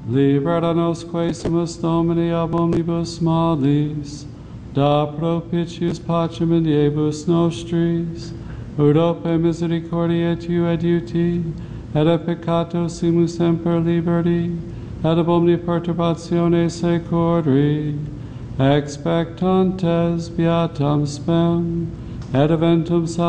Libera nos quesumus Domini ab omnibus malis, da propitius pacem in diebus nostris, ut ope misericordiae tu adiuti, et a peccato simus semper liberti, et ab omni perturbatione securi, expectantes beatam spem, et eventum